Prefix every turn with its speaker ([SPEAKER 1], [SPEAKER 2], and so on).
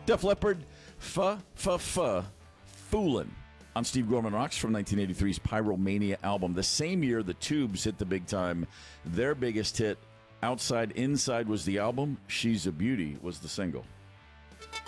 [SPEAKER 1] Def Leppard, Foolin' on Steve Gorman Rocks from 1983's Pyromania album. The same year the Tubes hit the big time, their biggest hit, Outside Inside was the album, She's a Beauty was the single.